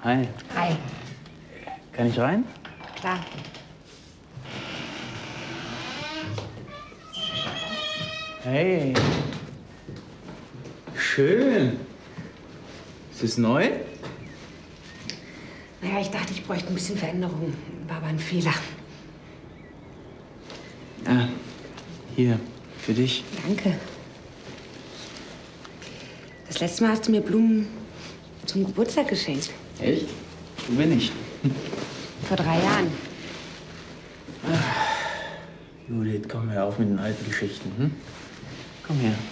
Hi. Hi. Kann ich rein? Klar. Hey. Schön. Ist es neu? Naja, ich dachte, ich bräuchte ein bisschen Veränderung. War aber ein Fehler. Ah, hier, für dich. Danke. Das letzte Mal hast du mir Blumen zum Geburtstag geschenkt. Echt? Wo bin ich? Vor 3 Jahren. Judith, komm, hör auf mit den alten Geschichten. Hm? Komm her.